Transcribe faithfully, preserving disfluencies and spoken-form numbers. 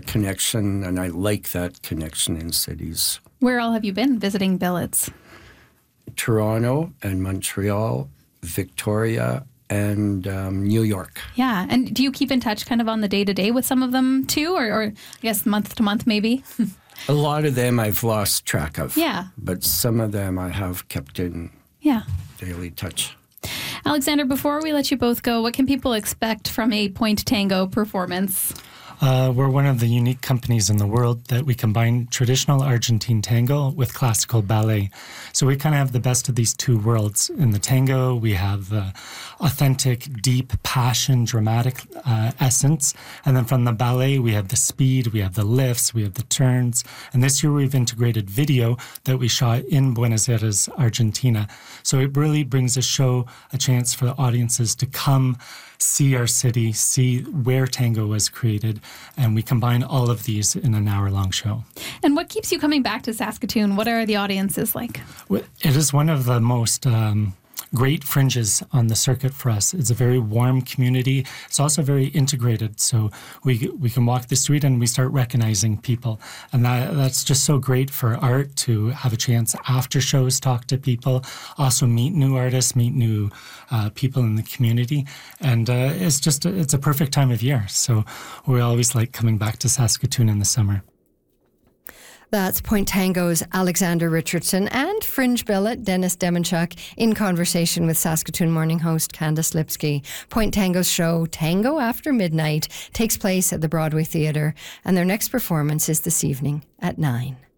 connection, and I like that connection in cities. Where all have you been visiting billets? Toronto and Montreal, Victoria, and um, New York. Yeah, and do you keep in touch kind of on the day-to-day with some of them too, or, or I guess month-to-month maybe? A lot of them I've lost track of. Yeah. But some of them I have kept in yeah. daily touch. Alexander, before we let you both go, what can people expect from a Point Tango performance? Uh, we're one of the unique companies in the world that we combine traditional Argentine tango with classical ballet. So we kind of have the best of these two worlds. In the tango, we have the authentic, deep, passion, dramatic uh, essence. And then from the ballet, we have the speed, we have the lifts, we have the turns. And this year we've integrated video that we shot in Buenos Aires, Argentina. So it really brings a show, a chance for the audiences to come see our city, see where tango was created, and we combine all of these in an hour-long show. And what keeps you coming back to Saskatoon? What are the audiences like? It is one of the most um, great fringes on the circuit for us. It's a very warm community. It's also very integrated, so we we can walk the street and we start recognizing people, and that that's just so great for art to have a chance after shows talk to people, also meet new artists, meet new uh, people in the community, and uh, it's just a, it's a perfect time of year. So we always like coming back to Saskatoon in the summer. That's Point Tango's Alexander Richardson and Fringe Billet Dennis Demonchuk in conversation with Saskatoon Morning host Candice Lipsky. Point Tango's show, Tango After Midnight, takes place at the Broadway Theatre, and their next performance is this evening at nine.